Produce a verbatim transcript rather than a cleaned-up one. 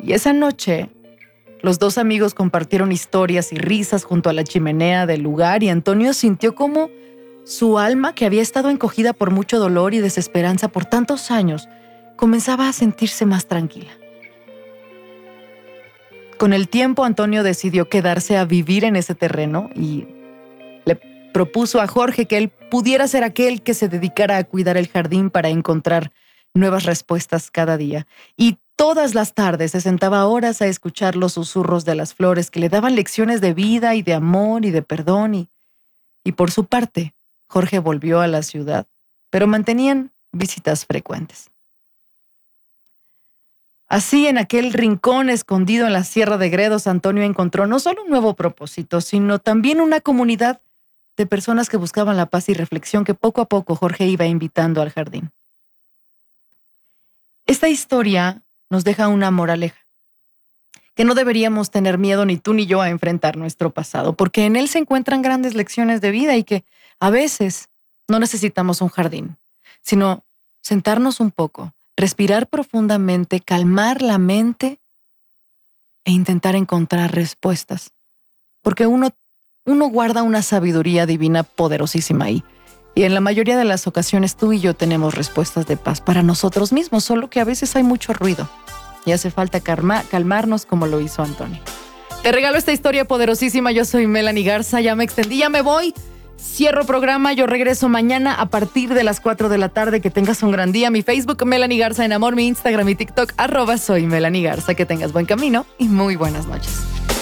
Y esa noche, los dos amigos compartieron historias y risas junto a la chimenea del lugar y Antonio sintió como su alma, que había estado encogida por mucho dolor y desesperanza por tantos años, comenzaba a sentirse más tranquila. Con el tiempo, Antonio decidió quedarse a vivir en ese terreno y le propuso a Jorge que él pudiera ser aquel que se dedicara a cuidar el jardín para encontrar nuevas respuestas cada día. Y todas las tardes se sentaba horas a escuchar los susurros de las flores que le daban lecciones de vida y de amor y de perdón. Y, y por su parte, Jorge volvió a la ciudad, pero mantenían visitas frecuentes. Así, en aquel rincón escondido en la Sierra de Gredos, Antonio encontró no solo un nuevo propósito, sino también una comunidad de personas que buscaban la paz y reflexión que poco a poco Jorge iba invitando al jardín. Esta historia nos deja una moraleja, que no deberíamos tener miedo ni tú ni yo a enfrentar nuestro pasado, porque en él se encuentran grandes lecciones de vida y que a veces no necesitamos un jardín, sino sentarnos un poco, respirar profundamente, calmar la mente e intentar encontrar respuestas, porque uno, uno guarda una sabiduría divina poderosísima ahí. Y en la mayoría de las ocasiones tú y yo tenemos respuestas de paz para nosotros mismos, solo que a veces hay mucho ruido y hace falta calma, calmarnos como lo hizo Antonio. Te regalo esta historia poderosísima. Yo soy Melanie Garza, ya me extendí, ya me voy. Cierro programa, yo regreso mañana a partir de las cuatro de la tarde. Que tengas un gran día. Mi Facebook, Melanie Garza en Amor, mi Instagram y TikTok, arroba soy Melanie Garza. Que tengas buen camino y muy buenas noches.